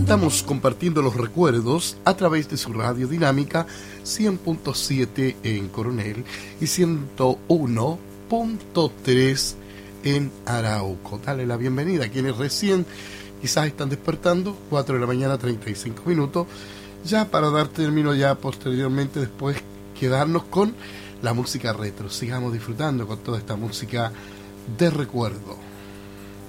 estamos compartiendo los recuerdos a través de su radio dinámica 100.7 en Coronel y 101.3 en Arauco. Dale la bienvenida a quienes recién quizás están despertando, 4 de la mañana, 35 minutos, ya para dar término ya posteriormente, después quedarnos con la música retro. Sigamos disfrutando con toda esta música de recuerdo.